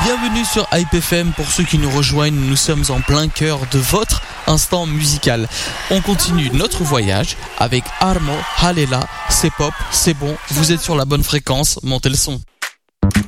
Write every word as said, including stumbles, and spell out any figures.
Bienvenue sur Hype F M. Pour ceux qui nous rejoignent, nous sommes en plein cœur de votre instant musical. On continue notre voyage avec Armo, Halela, c'est pop, c'est bon, vous êtes sur la bonne fréquence, montez le son.